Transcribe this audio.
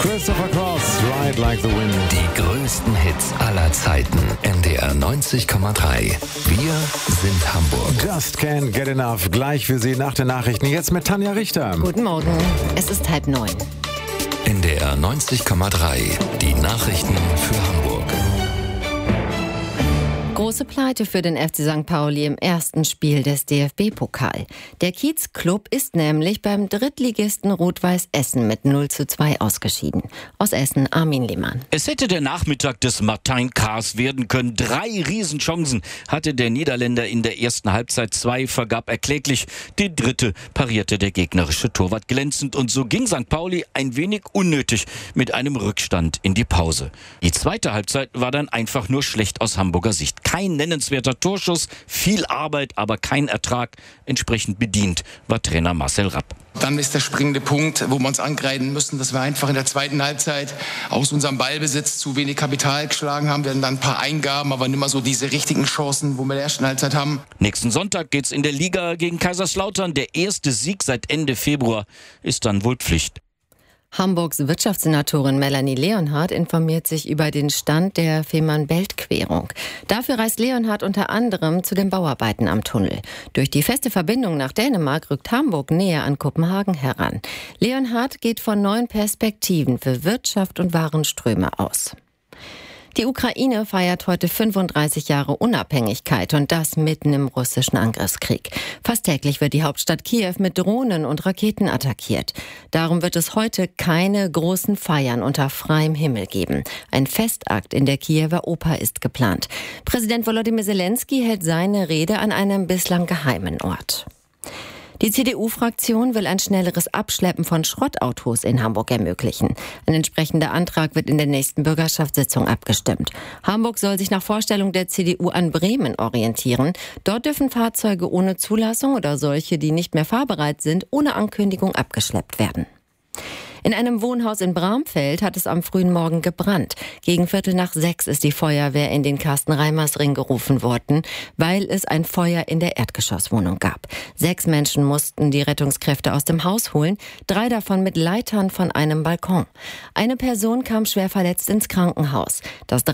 Christopher Cross, Ride Like the Wind. Die größten Hits aller Zeiten. NDR 90,3. Wir sind Hamburg. Just can't get enough. Gleich für Sie nach den Nachrichten. Jetzt mit Tanja Richter. Guten Morgen. Es ist 8:30. NDR 90,3. Die Nachrichten für Hamburg. Große Pleite für den FC St. Pauli im ersten Spiel des DFB-Pokal. Der Kiez-Club ist nämlich beim Drittligisten Rot-Weiß Essen mit 0:2 ausgeschieden. Aus Essen, Armin Lehmann. Es hätte der Nachmittag des Martijn Kaas werden können. 3 Riesenchancen hatte der Niederländer in der ersten Halbzeit. 2 vergab er kläglich. Die dritte parierte der gegnerische Torwart glänzend. Und so ging St. Pauli ein wenig unnötig mit einem Rückstand in die Pause. Die zweite Halbzeit war dann einfach nur schlecht aus Hamburger Sicht. Kein nennenswerter Torschuss, viel Arbeit, aber kein Ertrag. Entsprechend bedient war Trainer Marcel Rapp. Dann ist der springende Punkt, wo wir uns ankreiden müssen, dass wir einfach in der zweiten Halbzeit aus unserem Ballbesitz zu wenig Kapital geschlagen haben. Wir hatten dann ein paar Eingaben, aber nicht mehr so diese richtigen Chancen, wo wir in der ersten Halbzeit haben. Nächsten Sonntag geht's in der Liga gegen Kaiserslautern. Der erste Sieg seit Ende Februar ist dann wohl Pflicht. Hamburgs Wirtschaftssenatorin Melanie Leonhardt informiert sich über den Stand der Fehmarn-Belt-Querung. Dafür reist Leonhardt unter anderem zu den Bauarbeiten am Tunnel. Durch die feste Verbindung nach Dänemark rückt Hamburg näher an Kopenhagen heran. Leonhardt geht von neuen Perspektiven für Wirtschaft und Warenströme aus. Die Ukraine feiert heute 35 Jahre Unabhängigkeit und das mitten im russischen Angriffskrieg. Fast täglich wird die Hauptstadt Kiew mit Drohnen und Raketen attackiert. Darum wird es heute keine großen Feiern unter freiem Himmel geben. Ein Festakt in der Kiewer Oper ist geplant. Präsident Volodymyr Zelensky hält seine Rede an einem bislang geheimen Ort. Die CDU-Fraktion will ein schnelleres Abschleppen von Schrottautos in Hamburg ermöglichen. Ein entsprechender Antrag wird in der nächsten Bürgerschaftssitzung abgestimmt. Hamburg soll sich nach Vorstellung der CDU an Bremen orientieren. Dort dürfen Fahrzeuge ohne Zulassung oder solche, die nicht mehr fahrbereit sind, ohne Ankündigung abgeschleppt werden. In einem Wohnhaus in Bramfeld hat es am frühen Morgen gebrannt. Gegen 5:45 ist die Feuerwehr in den Carsten-Reimers-Ring gerufen worden, weil es ein Feuer in der Erdgeschosswohnung gab. 6 Menschen mussten die Rettungskräfte aus dem Haus holen, 3 davon mit Leitern von einem Balkon. Eine Person kam schwer verletzt ins Krankenhaus. Das